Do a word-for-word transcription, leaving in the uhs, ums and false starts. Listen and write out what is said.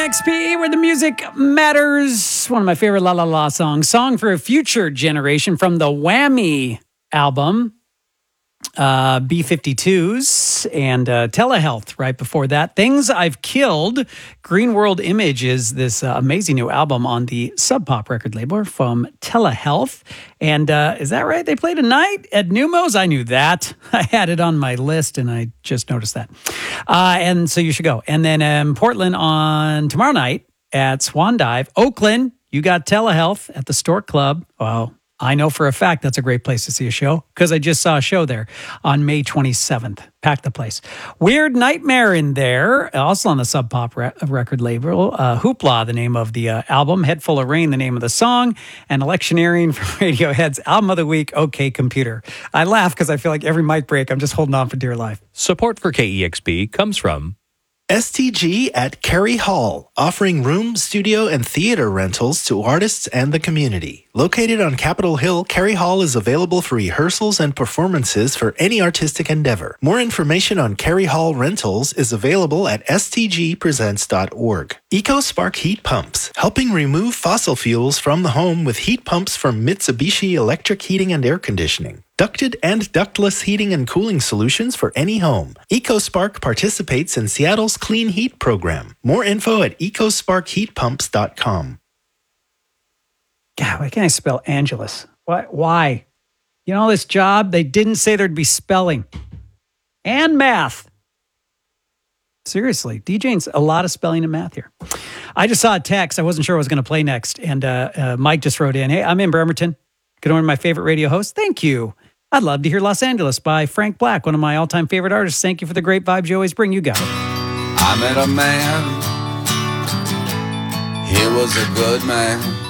X P, where the music matters. One of my favorite La La La songs. Song for a Future Generation from the Whammy album. Uh, B fifty-twos and uh, Telehealth right before that. Things I've Killed. Green World Image is this uh, amazing new album on the Sub Pop record label from Telehealth. And uh, is that right? They play tonight at Numos? I knew that. I had it on my list and I just noticed that. Uh, and so you should go. And then um, Portland on tomorrow night at Swan Dive. Oakland, you got Telehealth at the Stork Club. Well, I know for a fact that's a great place to see a show because I just saw a show there on May twenty-seventh. Pack the place. Weird Nightmare in there, also on the Sub Pop re- record label. Uh, Hoopla, the name of the uh, album. Head Full of Rain, the name of the song. And Electioneering from Radiohead's Album of the Week, OK Computer. I laugh because I feel like every mic break, I'm just holding on for dear life. Support for K E X P comes from S T G at Carey Hall, offering room, studio, and theater rentals to artists and the community. Located on Capitol Hill, Carey Hall is available for rehearsals and performances for any artistic endeavor. More information on Carey Hall rentals is available at s t g presents dot org. EcoSpark Heat Pumps, helping remove fossil fuels from the home with heat pumps from Mitsubishi Electric Heating and Air Conditioning. Ducted and ductless heating and cooling solutions for any home. EcoSpark participates in Seattle's Clean Heat program. More info at eco spark heat pumps dot com. God, why can't I spell Angelus? Why? Why? You know, this job, they didn't say there'd be spelling and math. Seriously, DJing's a lot of spelling and math here. I just saw a text. I wasn't sure what I was going to play next. And uh, uh, Mike just wrote in, hey, I'm in Bremerton. Good morning, my favorite radio host. Thank you. I'd love to hear Los Angeles by Frank Black, one of my all-time favorite artists. Thank you for the great vibes you always bring. You got it. I met a man. He was a good man.